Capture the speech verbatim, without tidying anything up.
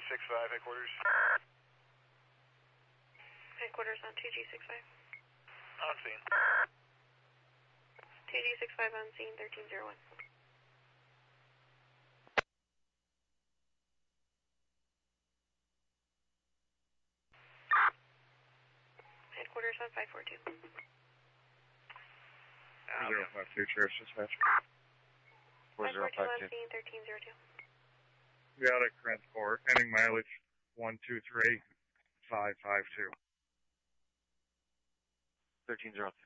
six five, headquarters. Headquarters on two G six five. On scene. two G six five on scene, thirteen zero one. Headquarters on five four two. zero five two, Sheriff's Dispatch. five four two on scene, thirteen zero two. Got it, transport. Ending mileage one two three five five two. thirteen zero two.